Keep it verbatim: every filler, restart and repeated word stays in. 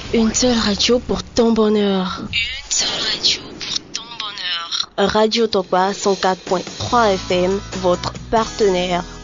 Une seule radio pour ton bonheur. Une seule radio pour ton bonheur. Radio Topa cent quatre point trois F M, votre partenaire.